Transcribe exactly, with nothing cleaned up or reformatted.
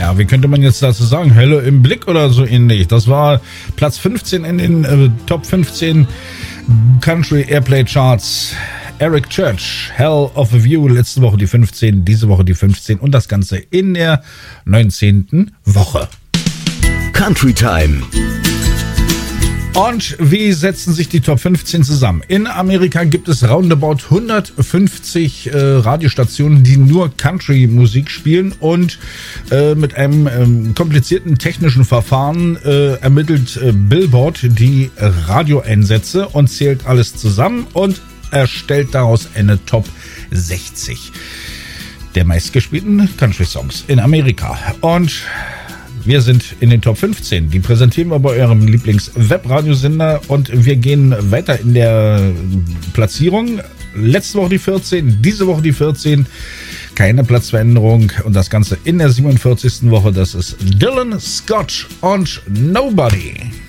Ja, wie könnte man jetzt dazu sagen? Hölle im Blick oder so ähnlich. Das war Platz fünfzehn in den äh, Top fünfzehn Country Airplay Charts. Eric Church, Hell of a View, letzte Woche die fünfzehn, diese Woche die fünfzehn und das Ganze in der neunzehnten Woche. Country Time. Und wie setzen sich die Top fünfzehn zusammen? In Amerika gibt es roundabout hundertfünfzig äh, Radiostationen, die nur Country-Musik spielen und äh, mit einem ähm, komplizierten technischen Verfahren äh, ermittelt äh, Billboard die Radioeinsätze und zählt alles zusammen und erstellt daraus eine Top sechzig der meistgespielten Country-Songs in Amerika. Und wir sind in den Top fünfzehn. Die präsentieren wir bei eurem Lieblings-Webradiosender und wir gehen weiter in der Platzierung. Letzte Woche die vierzehn, diese Woche die vierzehn. Keine Platzveränderung und das Ganze in der siebenundvierzigsten Woche. Das ist Dylan Scott und Nobody.